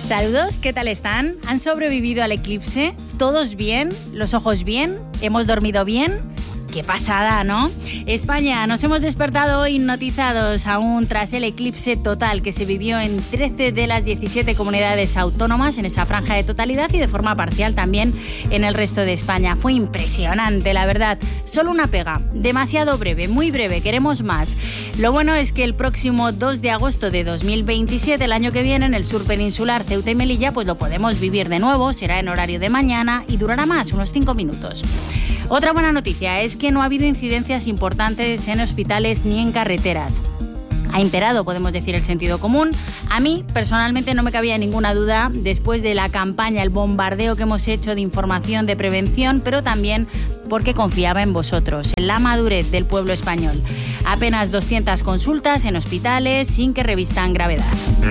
Saludos, ¿qué tal están? ¿Han sobrevivido al eclipse? ¿Todos bien? ¿Los ojos bien? ¿Hemos dormido bien? ¡Qué pasada!, ¿no? España, nos hemos despertado hipnotizados aún tras el eclipse total que se vivió en 13 de las 17 comunidades autónomas en esa franja de totalidad y de forma parcial también en el resto de España. Fue impresionante, la verdad. Solo una pega, demasiado breve, muy breve, queremos más. Lo bueno es que el próximo 2 de agosto de 2027, el año que viene, en el sur peninsular, Ceuta y Melilla, pues lo podemos vivir de nuevo, será en horario de mañana y durará más, unos 5 minutos. Otra buena noticia es que no ha habido incidencias importantes en hospitales ni en carreteras. Ha imperado, podemos decir, el sentido común. A mí, personalmente, no me cabía ninguna duda después de la campaña, el bombardeo que hemos hecho de información, de prevención, pero también porque confiaba en vosotros, en la madurez del pueblo español. Apenas 200 consultas en hospitales sin que revistan gravedad.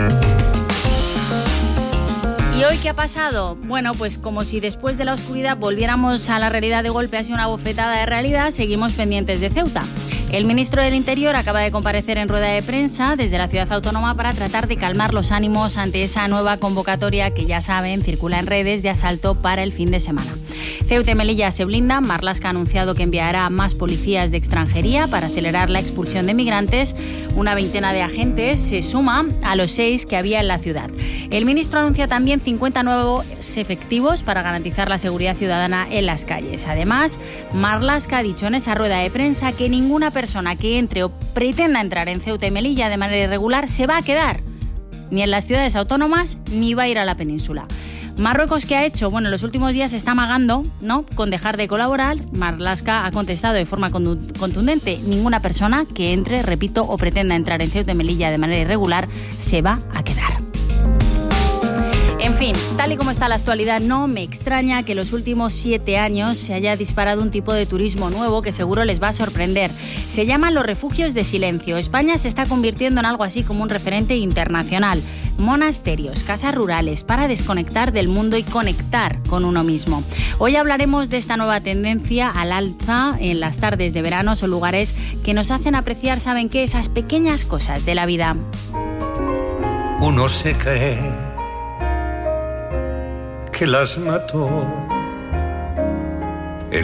¿Y hoy qué ha pasado? Bueno, pues como si después de la oscuridad volviéramos a la realidad de golpe, así una bofetada de realidad, seguimos pendientes de Ceuta. El ministro del Interior acaba de comparecer en rueda de prensa desde la ciudad autónoma para tratar de calmar los ánimos ante esa nueva convocatoria que, ya saben, circula en redes de asalto para el fin de semana. Ceuta y Melilla se blindan. Marlaska ha anunciado que enviará más policías de extranjería para acelerar la expulsión de migrantes. Una veintena de agentes se suma a los 6 que había en la ciudad. El ministro anuncia también 50 nuevos efectivos para garantizar la seguridad ciudadana en las calles. Además, Marlaska ha dicho en esa rueda de prensa que ninguna persona que entre o pretenda entrar en Ceuta y Melilla de manera irregular se va a quedar ni en las ciudades autónomas ni va a ir a la península. Marruecos, ¿qué ha hecho? Bueno, en los últimos días se está amagando, ¿no?, con dejar de colaborar. Marlaska ha contestado de forma contundente: ninguna persona que entre, repito, o pretenda entrar en Ceuta y Melilla de manera irregular se va a quedar. En fin, tal y como está la actualidad, no me extraña que en los últimos 7 años se haya disparado un tipo de turismo nuevo que seguro les va a sorprender. Se llaman los refugios de silencio. España se está convirtiendo en algo así como un referente internacional. Monasterios, casas rurales para desconectar del mundo y conectar con uno mismo. Hoy hablaremos de esta nueva tendencia al alza en las tardes de verano. Son lugares que nos hacen apreciar, ¿saben qué?, esas pequeñas cosas de la vida. Uno se cree que las mató